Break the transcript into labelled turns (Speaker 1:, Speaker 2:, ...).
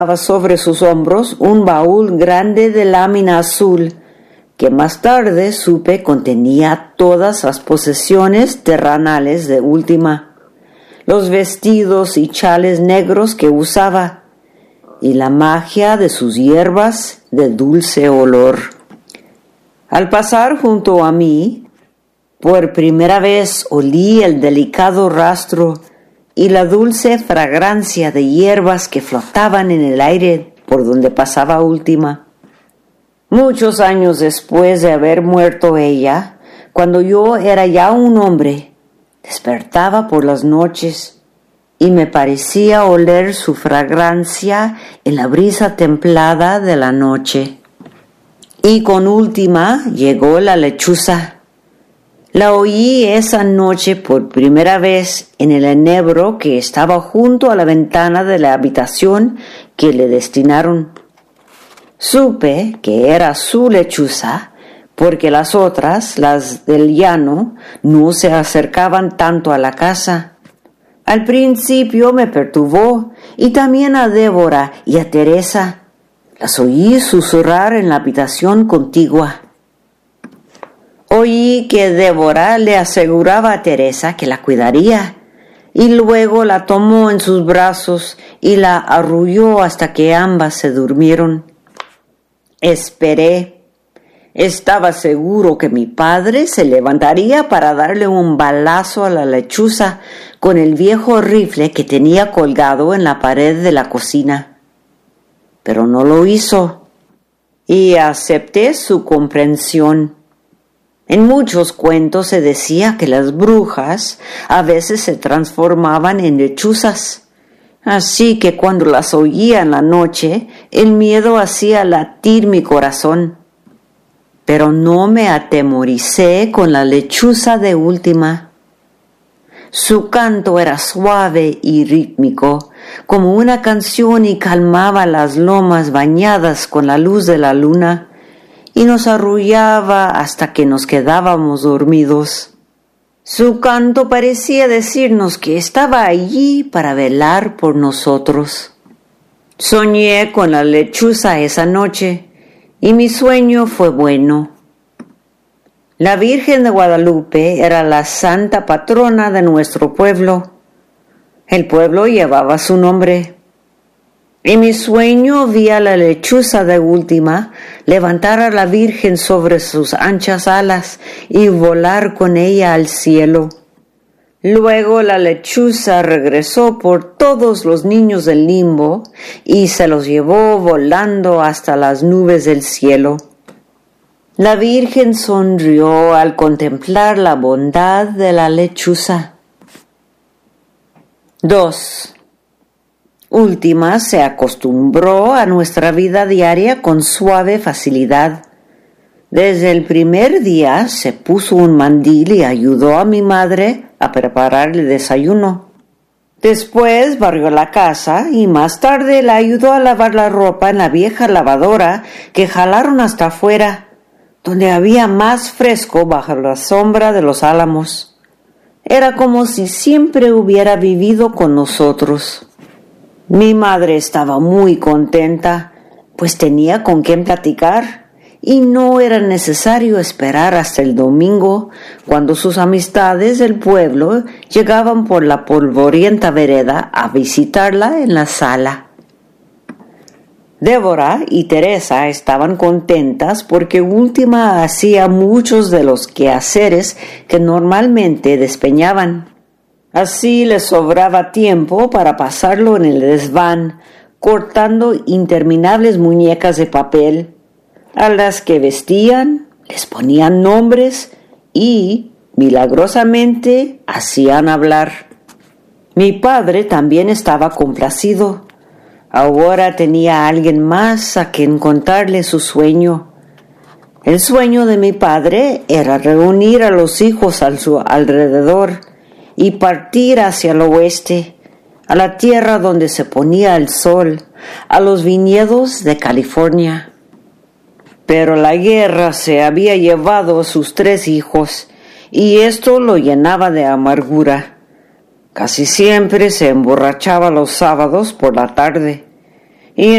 Speaker 1: sobre sus hombros un baúl grande de lámina azul, que más tarde supe contenía todas las posesiones terrenales de Última, los vestidos y chales negros que usaba, y la magia de sus hierbas de dulce olor. Al pasar junto a mí, por primera vez olí el delicado rastro y la dulce fragancia de hierbas que flotaban en el aire por donde pasaba Última. Muchos años después de haber muerto ella, cuando yo era ya un hombre, despertaba por las noches y me parecía oler su fragancia en la brisa templada de la noche. Y con Última llegó la lechuza. La oí esa noche por primera vez en el enebro que estaba junto a la ventana de la habitación que le destinaron. Supe que era su lechuza porque las otras, las del llano, no se acercaban tanto a la casa. Al principio me perturbó, y también a Débora y a Teresa. Las oí susurrar en la habitación contigua. Oí que Débora le aseguraba a Teresa que la cuidaría, y luego la tomó en sus brazos y la arrulló hasta que ambas se durmieron. Esperé. Estaba seguro que mi padre se levantaría para darle un balazo a la lechuza con el viejo rifle que tenía colgado en la pared de la cocina. Pero no lo hizo, y acepté su comprensión. En muchos cuentos se decía que las brujas a veces se transformaban en lechuzas, así que cuando las oía en la noche, el miedo hacía latir mi corazón. Pero no me atemoricé con la lechuza de Última. Su canto era suave y rítmico, como una canción, y calmaba las lomas bañadas con la luz de la luna, y nos arrullaba hasta que nos quedábamos dormidos. Su canto parecía decirnos que estaba allí para velar por nosotros. Soñé con la lechuza esa noche, y mi sueño fue bueno. La Virgen de Guadalupe era la santa patrona de nuestro pueblo. El pueblo llevaba su nombre. En mi sueño vi a la lechuza de Última levantar a la Virgen sobre sus anchas alas y volar con ella al cielo. Luego la lechuza regresó por todos los niños del limbo y se los llevó volando hasta las nubes del cielo. La Virgen sonrió al contemplar la bondad de la lechuza. 2. Última se acostumbró a nuestra vida diaria con suave facilidad. Desde el primer día se puso un mandil y ayudó a mi madre a preparar el desayuno. Después barrió la casa y más tarde la ayudó a lavar la ropa en la vieja lavadora que jalaron hasta afuera, donde había más fresco bajo la sombra de los álamos. Era como si siempre hubiera vivido con nosotros. Mi madre estaba muy contenta, pues tenía con quién platicar, y no era necesario esperar hasta el domingo, cuando sus amistades del pueblo llegaban por la polvorienta vereda a visitarla en la sala. Débora y Teresa estaban contentas porque Última hacía muchos de los quehaceres que normalmente despeñaban. Así les sobraba tiempo para pasarlo en el desván, cortando interminables muñecas de papel, a las que vestían, les ponían nombres y, milagrosamente, hacían hablar. Mi padre también estaba complacido. Ahora tenía a alguien más a quien contarle su sueño. El sueño de mi padre era reunir a los hijos a su alrededor y partir hacia el oeste, a la tierra donde se ponía el sol, a los viñedos de California. Pero la guerra se había llevado a sus 3 hijos, y esto lo llenaba de amargura. Casi siempre se emborrachaba los sábados por la tarde.